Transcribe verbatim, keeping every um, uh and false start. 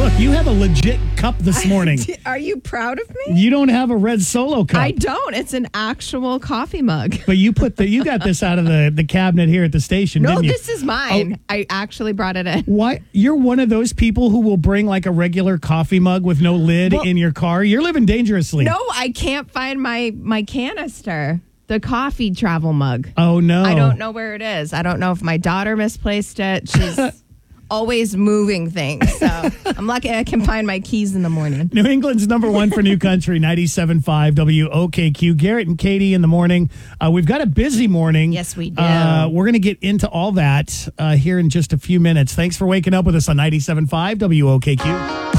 Look, you have a legit cup this morning. Are you proud of me? You don't have a red Solo cup. I don't. It's an actual coffee mug. But you put the you got this out of the, the cabinet here at the station, No, didn't you? this is mine. Oh. I actually brought it in. Why? You're one of those people who will bring like a regular coffee mug with no lid well, in your car. You're living dangerously. No, I can't find my my canister. The coffee travel mug. Oh, no. I don't know where it is. I don't know if my daughter misplaced it. She's always moving things. So I'm lucky I can find my keys in the morning. New England's number one for New Country, ninety-seven point five W O K Q. Garrett and Katie in the morning. Uh, we've got a busy morning. Yes, we do. Uh, we're going to get into all that uh, here in just a few minutes. Thanks for waking up with us on ninety-seven point five W O K Q.